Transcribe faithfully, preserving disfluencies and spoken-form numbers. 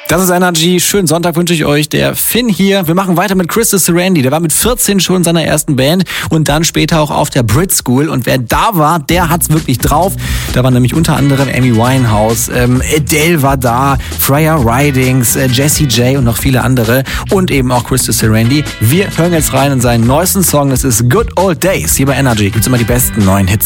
Das ist Energy. Schönen Sonntag wünsche ich euch. Der Finn hier. Wir machen weiter mit Chris Sarandon. Der war mit vierzehn schon in seiner ersten Band und dann später auch auf der Brit School. Und wer da war, der hat's wirklich drauf. Da war nämlich unter anderem Amy Winehouse, ähm, Adele war da, Freya Ridings, äh, Jessie J und noch viele andere. Und eben auch Chris Sarandon. Wir hören jetzt rein in seinen neuesten Song. Das ist Good Old Days. Hier bei Energy gibt's immer die besten neuen Hits.